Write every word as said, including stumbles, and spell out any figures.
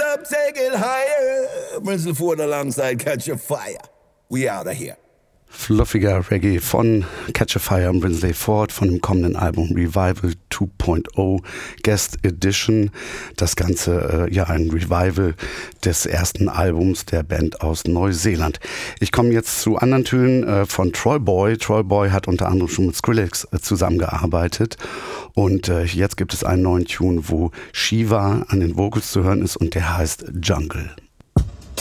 up, take it higher. Brinsley Ford alongside Catch a Fire. We out of here. Fluffiger Reggae von Catch a Fire und Brinsley Ford von dem kommenden Album Revival zwei Punkt null Guest Edition. Das Ganze, äh, ja, ein Revival des ersten Albums der Band aus Neuseeland. Ich komme jetzt zu anderen Tönen äh, von Troy Boy. Troy Boy hat unter anderem schon mit Skrillex äh, zusammengearbeitet. Und äh, jetzt gibt es einen neuen Tune, wo Shiva an den Vocals zu hören ist und der heißt Jungle.